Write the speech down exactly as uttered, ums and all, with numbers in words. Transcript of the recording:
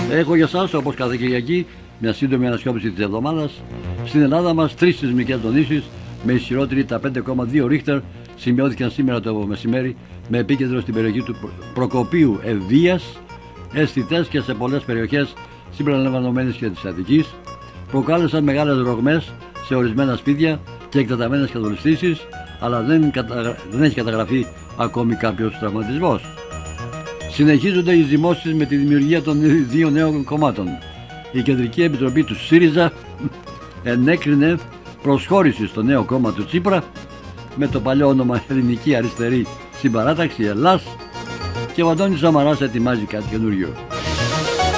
Έχω για σας, όπως κάθε Κυριακή, μια σύντομη ανασκόπηση της εβδομάδας. Στην Ελλάδα μας τρεις σεισμικές δονήσεις με ισχυρότερη τα πέντε κόμμα δύο ρίχτερ σημειώθηκαν σήμερα το μεσημέρι με επίκεντρο στην περιοχή του Προκοπίου Ευβοίας, αισθητές και σε πολλές περιοχές συμπεριλαμβανομένης και της Αττικής. Προκάλεσαν μεγάλες ρογμές σε ορισμένα σπίτια και εκτεταμένες κατολιστήσεις, αλλά δεν, κατα... δεν έχει καταγραφεί ακόμη κάποιος τραυματισμός. Συνεχίζονται οι ζυμώσεις με τη δημιουργία των δύο νέων κομμάτων. Η Κεντρική Επιτροπή του ΣΥΡΙΖΑ ενέκρινε προσχώρηση στο νέο κόμμα του Τσίπρα με το παλιό όνομα Ελληνική Αριστερή Συμπαράταξη Ελλάς, και ο Αντώνης Σαμαράς ετοιμάζει κάτι καινούριο.